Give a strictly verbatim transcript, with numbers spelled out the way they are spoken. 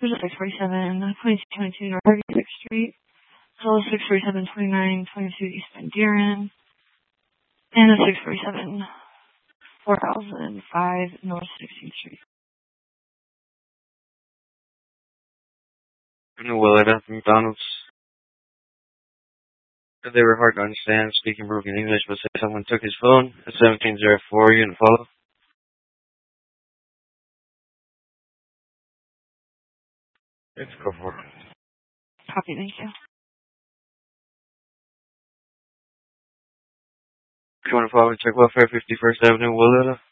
There's a six forty-seven, twenty-two twenty-two North thirty-sixth Street, as well as six forty-seven, twenty-nine twenty-two East Van Buren, and a six forty-seven, four thousand five North sixteenth Street. New Willard at McDonald's. They were hard to understand, speaking broken English, but said someone took his phone at seventeen oh four, unit follow. Let's go for it. Copy, thank you. two one five, check welfare, fifty-first Avenue, Willard.